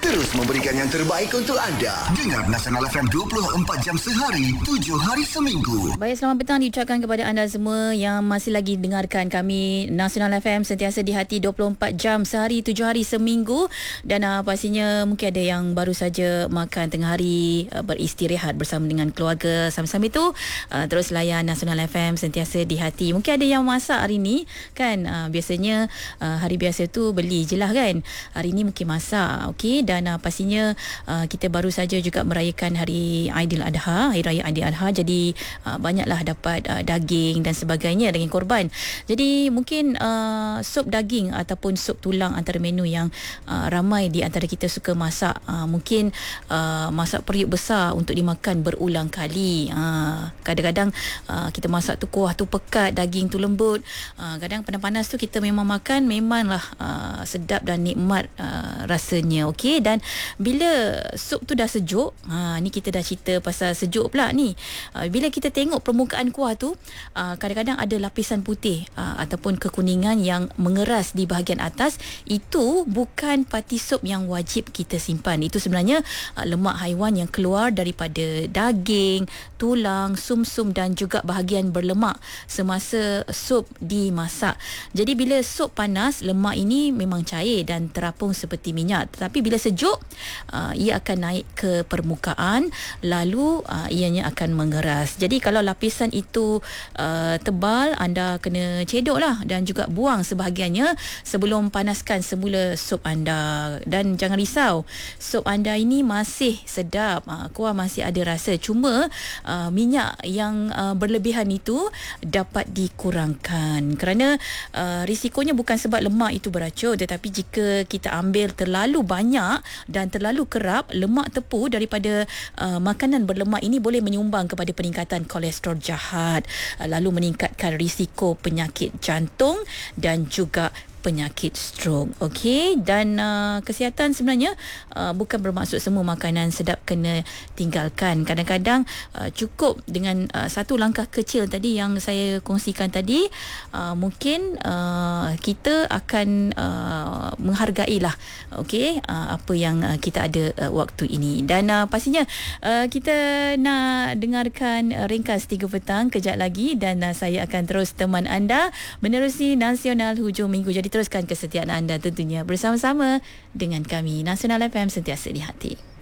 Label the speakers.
Speaker 1: terus memberikan yang terbaik untuk anda. Dengar Nasional FM 24 jam sehari, 7 hari seminggu.
Speaker 2: Baik, selamat petang diucapkan kepada anda semua yang masih lagi dengarkan kami. Nasional FM sentiasa di hati 24 jam sehari, 7 hari seminggu. Dan pastinya mungkin ada yang baru saja makan tengah hari, beristirahat bersama dengan keluarga. Sama-sama itu, terus layan Nasional FM sentiasa di hati. Mungkin ada yang masak hari ni kan. Biasanya hari biasa tu beli je lah kan. Hari ni mungkin masak, okey. Dan pastinya kita baru saja juga merayakan Hari Aidiladha, Hari Raya Aidiladha. Jadi banyaklah dapat daging dan sebagainya, daging korban. Jadi mungkin sup daging ataupun sup tulang antara menu yang ramai di antara kita suka masak. Mungkin masak periuk besar untuk dimakan berulang kali. Kadang-kadang kita masak tu kuah tu pekat, daging tu lembut. Kadang panas-panas tu kita memang makan memanglah sedap dan nikmat rasanya, okey. Dan bila sup tu dah sejuk, ni kita dah cerita pasal sejuk pula ni. Bila kita tengok permukaan kuah tu, kadang-kadang ada lapisan putih ataupun kekuningan yang mengeras di bahagian atas. Itu bukan parti sup yang wajib kita simpan. Itu sebenarnya lemak haiwan yang keluar daripada daging, tulang, sumsum dan juga bahagian berlemak semasa sup dimasak. Jadi bila sup panas, lemak ini memang cair dan terapung seperti minyak. Tetapi bila sejuk, ia akan naik ke permukaan, lalu ianya akan mengeras. Jadi kalau lapisan itu tebal, anda kena cedok lah dan juga buang sebahagiannya sebelum panaskan semula sup anda. Dan jangan risau, sup anda ini masih sedap, kuah masih ada rasa. Cuma minyak yang berlebihan itu dapat dikurangkan kerana risikonya bukan sebab lemak itu beracun, tetapi jika kita ambil terlalu banyak dan terlalu kerap, lemak tepu daripada makanan berlemak ini boleh menyumbang kepada peningkatan kolesterol jahat, lalu meningkatkan risiko penyakit jantung dan juga penyakit stroke, okey. Dan kesihatan sebenarnya bukan bermaksud semua makanan sedap kena tinggalkan. Kadang-kadang cukup dengan satu langkah kecil tadi yang saya kongsikan tadi, mungkin kita akan menghargailah, okey, apa yang kita ada waktu ini. Dan pastinya kita nak dengarkan ringkas 3 petang kejap lagi, dan saya akan terus teman anda menerusi Nasional hujung minggu. Jadi teruskan kesetiaan anda tentunya bersama-sama dengan kami. Nasional FM sentiasa di hati.